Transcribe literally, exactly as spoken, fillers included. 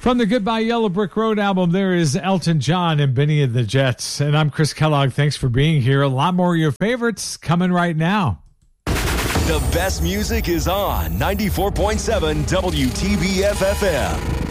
From the Goodbye Yellow Brick Road album, there is Elton John and Benny and the Jets. And I'm Chris Kellogg. Thanks for being here. A lot more of your favorites coming right now. The best music is on ninety-four point seven W T B F F M.